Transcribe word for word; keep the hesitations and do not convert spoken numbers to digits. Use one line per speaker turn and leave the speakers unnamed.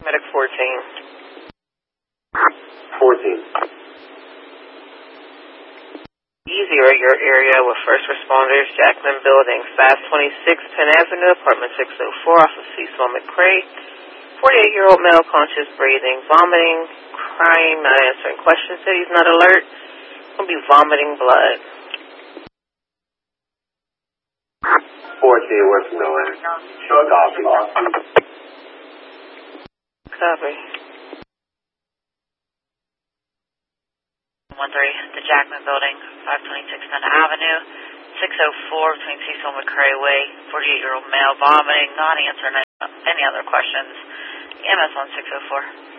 Medic fourteen.
fourteen.
Easy or your area with first responders, Jackman Building, five twenty-six Penn Avenue, apartment six oh four off of Cecil McCrae. forty-eight-year-old male, conscious, breathing, vomiting, crying, not answering questions, said he's not alert. He'll be vomiting blood.
fourteen, West Miller. Copy.
Copy.
one three, the Jackman Building, five twenty-six Penn Avenue, six oh four between Cecil and McCrae Way, forty-eight-year-old male vomiting, not answering any other questions. E M S on six oh four.